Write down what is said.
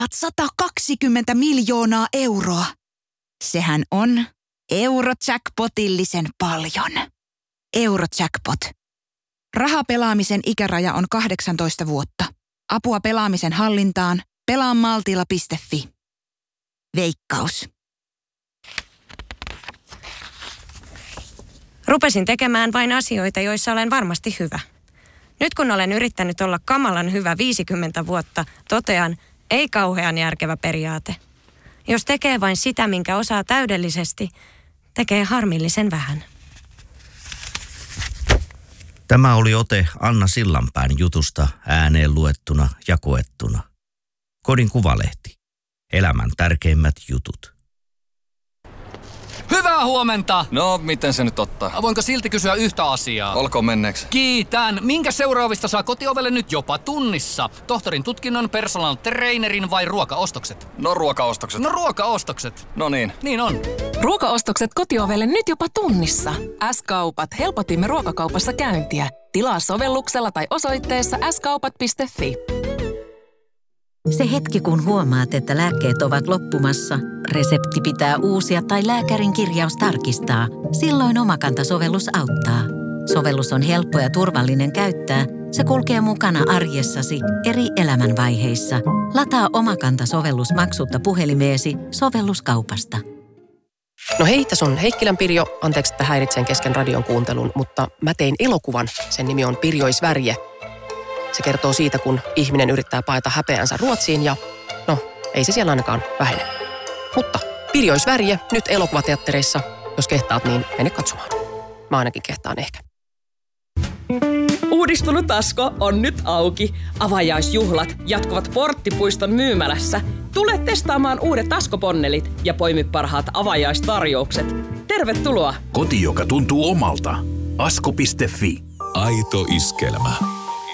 120 miljoonaa euroa. Sehän on Eurojackpotillisen paljon. Eurojackpot. Rahapelaamisen ikäraja on 18 vuotta. Apua pelaamisen hallintaan. Pelaamaltilla.fi. Veikkaus. Rupesin tekemään vain asioita, joissa olen varmasti hyvä. Nyt kun olen yrittänyt olla kamalan hyvä 50 vuotta, totean, ei kauhean järkevä periaate. Jos tekee vain sitä, minkä osaa täydellisesti, tekee harmillisen vähän. Tämä oli ote Anna Sillanpään jutusta ääneen luettuna ja koettuna. Kodin Kuvalehti. Elämän tärkeimmät jutut. Hyvää huomenta! No, miten se nyt ottaa? Voinko silti kysyä yhtä asiaa? Olkoon menneeksi. Kiitän! Minkä seuraavista saa kotiovelle nyt jopa tunnissa? Tohtorin tutkinnon, personal trainerin vai ruokaostokset? No ruokaostokset. No ruokaostokset. No niin. Niin on. Ruokaostokset kotiovelle nyt jopa tunnissa. S-kaupat. Helpotimme ruokakaupassa käyntiä. Tilaa sovelluksella tai osoitteessa skaupat.fi. Se hetki, kun huomaat, että lääkkeet ovat loppumassa, resepti pitää uusia tai lääkärin kirjaus tarkistaa. Silloin Omakanta-sovellus auttaa. Sovellus on helppo ja turvallinen käyttää. Se kulkee mukana arjessasi eri elämänvaiheissa. Lataa Omakanta-sovellus maksutta puhelimeesi sovelluskaupasta. No hei, tässä on Heikkilän Pirjo. Anteeksi, että häiritsen kesken radion kuuntelun, mutta mä tein elokuvan. Sen nimi on Pirjoisvärje. Se kertoo siitä, kun ihminen yrittää paeta häpeänsä Ruotsiin ja no, ei se siellä ainakaan vähene. Mutta Pirjoisvärje nyt elokuvateattereissa. Jos kehtaat, niin mene katsomaan. Mä ainakin kehtaan ehkä. Uudistunut Asko on nyt auki. Avajaisjuhlat jatkuvat Porttipuiston myymälässä. Tule testaamaan uudet Asko-ponnelit ja poimi parhaat avajaistarjoukset. Tervetuloa! Koti, joka tuntuu omalta. Asko.fi. Aito iskelmä.